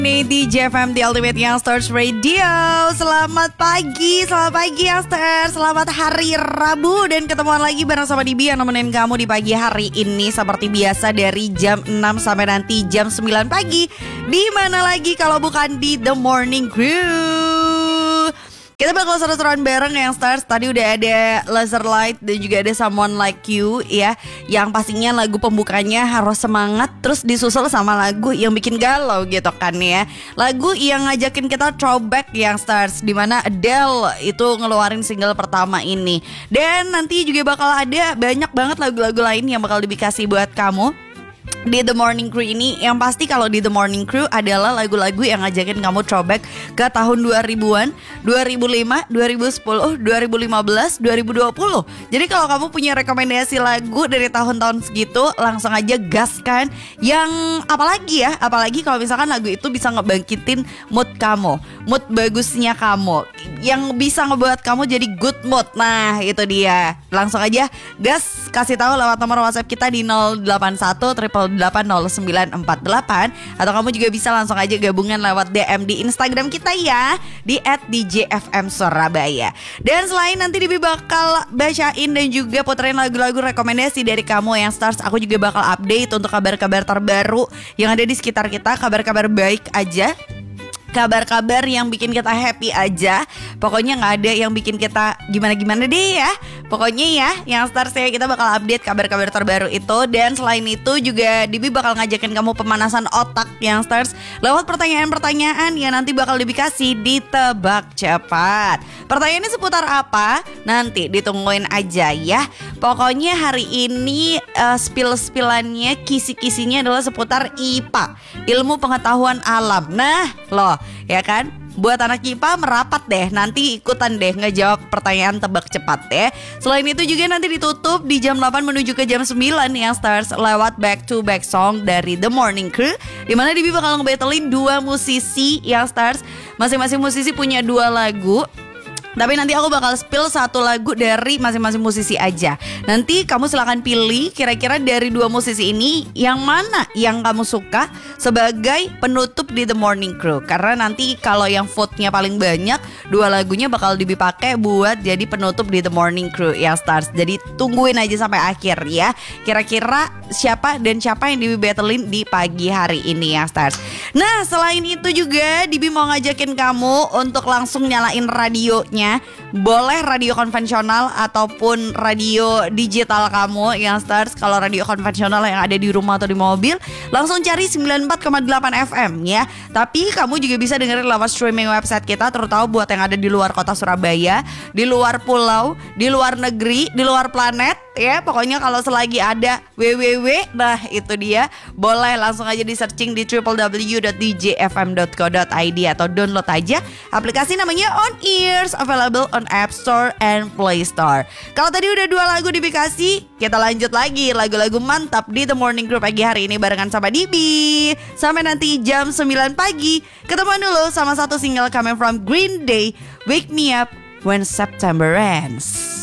Ini di JFM The Ultimate Youngsters Radio. Selamat pagi Youngsters. Selamat hari Rabu. Dan ketemuan lagi bareng sama Dibi yang nemenin kamu di pagi hari ini. Seperti biasa dari jam 6 sampai nanti jam 9 pagi. Di mana lagi kalau bukan di The Morning Crew. Kita bakal seru-seruan bareng Youngsters. Tadi udah ada Laser Light dan juga ada Someone Like You ya. Yang pastinya lagu pembukanya harus semangat. Terus disusul sama lagu yang bikin galau gitu kan ya. Lagu yang ngajakin kita throwback Youngsters, dimana Adele itu ngeluarin single pertama ini. Dan nanti juga bakal ada banyak banget lagu-lagu lain yang bakal dikasih buat kamu di The Morning Crew ini. Yang pasti kalau di The Morning Crew adalah lagu-lagu yang ngajakin kamu throwback ke tahun 2000-an, 2005, 2010, 2015, 2020. Jadi kalau kamu punya rekomendasi lagu dari tahun-tahun segitu, langsung aja gaskan. Yang apalagi kalau misalkan lagu itu bisa ngebangkitin mood kamu, mood bagusnya kamu, yang bisa ngebuat kamu jadi good mood. Nah itu dia. Langsung aja gas, kasih tahu lewat nomor WhatsApp kita di 081 888 0948. Atau kamu juga bisa langsung aja gabungan lewat DM di Instagram kita ya, di @djfmsurabaya. Dan selain nanti Dibi bakal bacain dan juga puterin lagu-lagu rekomendasi dari kamu yang stars, aku juga bakal update untuk kabar-kabar terbaru yang ada di sekitar kita. Kabar-kabar baik aja, kabar-kabar yang bikin kita happy aja. Pokoknya gak ada yang bikin kita gimana-gimana deh ya. Pokoknya ya, yang stars ya, kita bakal update kabar-kabar terbaru itu. Dan selain itu juga Dibi bakal ngajakin kamu pemanasan otak yang stars lewat pertanyaan-pertanyaan yang nanti bakal Dibi kasih di Tebak Cepat. Pertanyaannya seputar apa? Nanti ditungguin aja ya. Pokoknya hari ini spill-spillannya, kisi-kisinya adalah seputar IPA, ilmu pengetahuan alam. Nah loh, ya kan? Buat anak IPA merapat deh, nanti ikutan deh ngejawab pertanyaan tebak cepat ya. Selain itu juga nanti ditutup di jam 8 menuju ke jam 9 yang stars lewat back to back song dari The Morning Crew, dimana Dibi bakal ngebattlein dua musisi yang stars. Masing-masing musisi punya dua lagu, tapi nanti aku bakal spill satu lagu dari masing-masing musisi aja. Nanti kamu silakan pilih kira-kira dari dua musisi ini yang mana yang kamu suka sebagai penutup di The Morning Crew. Karena nanti kalau yang vote-nya paling banyak, dua lagunya bakal dipakai buat jadi penutup di The Morning Crew ya stars. Jadi tungguin aja sampai akhir ya. Kira-kira siapa yang Dibi battlein di pagi hari ini ya stars. Nah selain itu juga Dibi mau ngajakin kamu untuk langsung nyalain radionya. Boleh radio konvensional ataupun radio digital kamu yang stars. Kalau radio konvensional yang ada di rumah atau di mobil, langsung cari 94,8 FM ya. Tapi kamu juga bisa dengerin lewat streaming website kita, terutama buat yang ada di luar kota Surabaya, di luar pulau, di luar negeri, di luar planet ya. Pokoknya kalau selagi ada www, nah itu dia. Boleh langsung aja di searching di www.djfm.co.id atau download aja aplikasi namanya On Ears, available on App Store and Play Store. Kalau tadi udah dua lagu dikasih, kita lanjut lagi lagu-lagu mantap di The Morning Crew pagi hari ini barengan sama Dibi. Sampai nanti jam 9 pagi. Ketemuan dulu sama satu single coming from Green Day, Wake Me Up When September Ends.